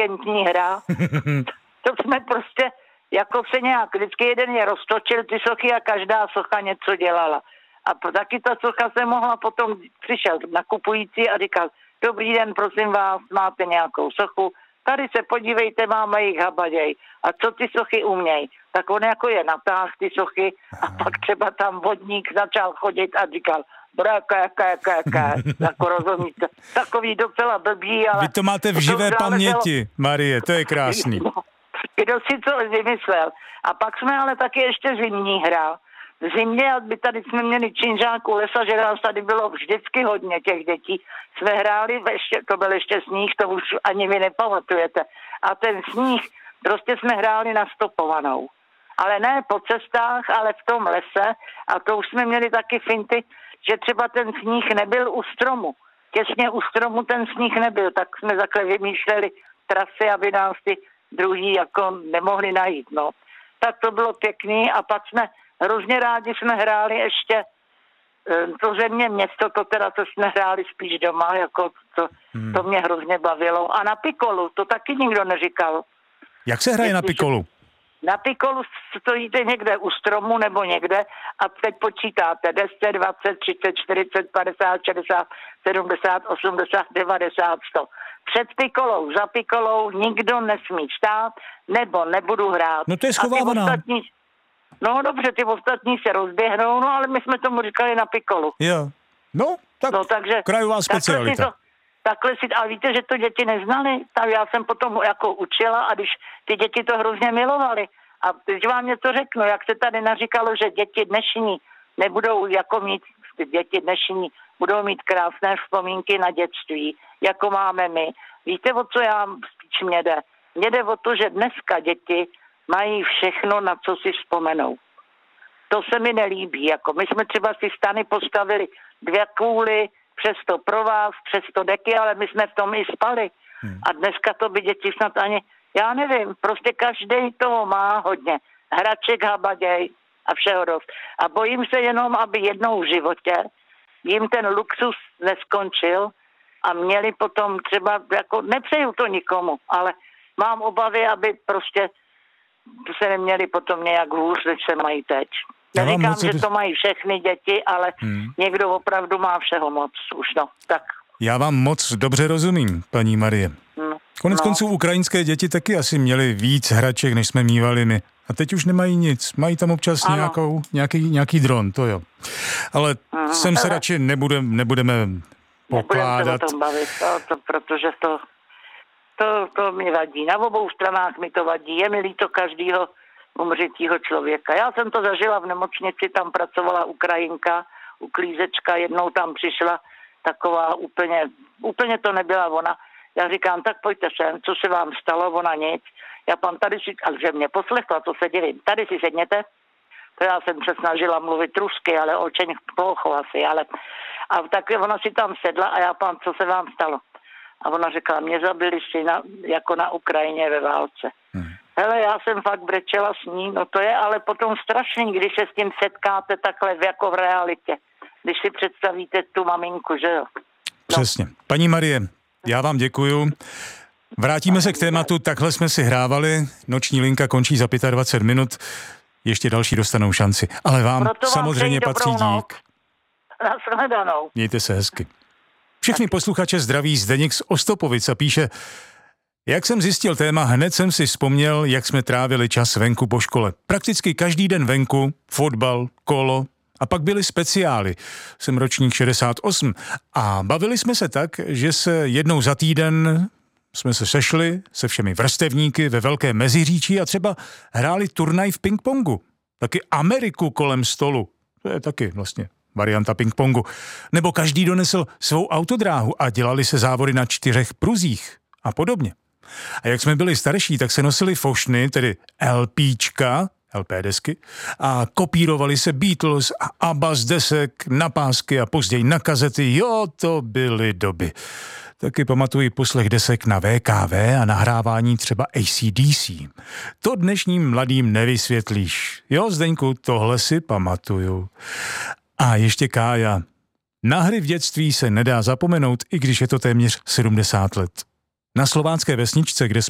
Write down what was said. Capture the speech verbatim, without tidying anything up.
inteligentní hra. To jsme prostě jako se nějak, vždycky jeden je roztočil ty sochy a každá socha něco dělala. A taky ta socha se mohla potom, přišel nakupující a říkal, dobrý den, prosím vás, máte nějakou sochu, tady se podívejte, máme jich habaděj. A co ty sochy umějí? Tak on jako je natáhl ty sochy a pak třeba tam vodník začal chodit a říkal, braka, jaká, jaká, jaká, jako rozumíte, takový docela blbý, ale... Vy to máte v živé to paměti, Marie, to je krásný. Kdo si to vymyslel. A pak jsme ale taky ještě zimní hra. V zimě, aby tady jsme měli činžáku lesa, že nás tady bylo vždycky hodně těch dětí. Jsme hráli, ještě, to byl ještě sníh, to už ani vy nepamatujete. A ten sníh, prostě jsme hráli na stopovanou. Ale ne po cestách, ale v tom lese. A to už jsme měli taky finty, že třeba ten sníh nebyl u stromu. Těsně u stromu ten sníh nebyl, tak jsme takhle vymýšleli trasy, aby nás ty druhý jako nemohli najít, no. Tak to bylo pěkný a pak jsme hrozně rádi jsme hráli ještě to země město, to teda to jsme hráli spíš doma, jako to, hmm. to mě hrozně bavilo. A na pikolu, to taky nikdo neříkal. Jak se hraje na pikolu? Na pikolu stojíte někde u stromu nebo někde a teď počítáte deset, dvacet, třicet, čtyřicet, padesát, šedesát, sedmdesát, osmdesát, devadesát, sto. Před pikolou, za pikolou nikdo nesmí stát, nebo nebudu hrát. No to je schovávaná. Ostatní, no dobře, ty ostatní se rozběhnou, no ale my jsme tomu říkali na pikolu. Jo. No, tak no, takže, krajová specialita. Takhle si, to, takhle si, a víte, že to děti neznali? Tak já jsem potom jako učila a když ty děti to hrozně milovali. A když vám něco řeknu, jak se tady naříkalo, že děti dnešní nebudou jako mít, děti dnešní budou mít krásné vzpomínky na dětství, jako máme my. Víte, o co já spíš mě jde? Mně jde o to, že dneska děti mají všechno, na co si vzpomenou. To se mi nelíbí. Jako my jsme třeba si stany postavili dvě kůly, přesto pro vás, přesto deky, ale my jsme v tom i spali. Hmm. A dneska to by děti snad ani, já nevím, prostě každý toho má hodně. Hraček, habaděj a všeho dost. A bojím se jenom, aby jednou v životě jim ten luxus neskončil a měli potom třeba, jako nepřeju to nikomu, ale mám obavy, aby prostě se neměli potom nějak hůř, než se mají teď. Neříkám, že to mají všechny děti, ale hmm. někdo opravdu má všeho moc už, no, tak. Já vám moc dobře rozumím, paní Marie. Hmm. Konec no. konců ukrajinské děti taky asi měly víc hraček, než jsme mívali my. A teď už nemají nic. Mají tam občas nějakou, nějaký, nějaký dron, to jo. Ale hmm, sem se radši nebudem, nebudeme pokládat. Nebudeme se o tom bavit, to, to, protože to, to, to mi vadí. Na obou stranách mi to vadí. Je mi líto každýho umřetího člověka. Já jsem to zažila v nemocnici, tam pracovala Ukrajinka, uklízečka, jednou tam přišla taková úplně, úplně to nebyla ona. Já říkám, tak pojďte sem, co se vám stalo, ona nic. Já pan tady si, ale že mě poslechla, to se divím. Tady si sedněte. To já jsem se snažila mluvit rusky, ale očeň plocho asi, ale a tak ona si tam sedla a já pán, co se vám stalo? A ona řekla, mě zabili syna jako na Ukrajině ve válce. Hmm. Hele, já jsem fakt brečela s ní, no to je ale potom strašný, když se s tím setkáte takhle jako v realitě. Když si představíte tu maminku, že jo? No. Přesně. Paní Marie, já vám děkuju. Vrátíme se k tématu, takhle jsme si hrávali, noční linka končí za dvacet pět minut, ještě další dostanou šanci, ale vám, vám samozřejmě patří dík. Nashledanou. Mějte se hezky. Všechny posluchače zdraví Zdeněk z Ostopovic a píše, jak jsem zjistil téma, hned jsem si vzpomněl, jak jsme trávili čas venku po škole. Prakticky každý den venku, fotbal, kolo a pak byly speciály. Jsem ročník šedesát osm a bavili jsme se tak, že se jednou za týden jsme se sešli se všemi vrstevníky ve Velké Meziříčí a třeba hráli turnaj v pingpongu. Taky Ameriku kolem stolu. To je taky vlastně varianta pingpongu. Nebo každý donesl svou autodráhu a dělali se závody na čtyřech pruzích a podobně. A jak jsme byli starší, tak se nosili fošny, tedy LPčka, el pé desky, a kopírovali se Beatles a ABBA z desek na pásky a později na kazety. Jo, to byly doby. Taky pamatuji poslech desek na vé ká vé a nahrávání třeba á cé dé cé. To dnešním mladým nevysvětlíš. Jo, Zdeňku, tohle si pamatuju. A ještě Kája. Na hry v dětství se nedá zapomenout, i když je to téměř sedmdesát let. Na slovácké vesničce, kde jsme